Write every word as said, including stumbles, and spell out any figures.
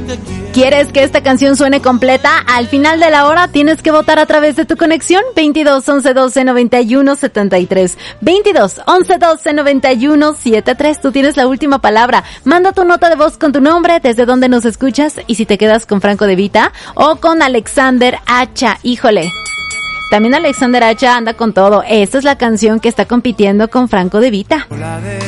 ¿Quieres que esta canción suene completa? Al final de la hora tienes que votar a través de tu conexión veintidós, once, doce, noventa y uno, setenta y tres. veintidós, once, doce, noventa y uno, setenta y tres. Tú tienes la última palabra. Manda tu nota de voz con tu nombre, desde dónde nos escuchas y si te quedas con Franco De Vita o con Alexander Hacha. Híjole. También Alexander Hacha anda con todo. Esta es la canción que está compitiendo con Franco De Vita.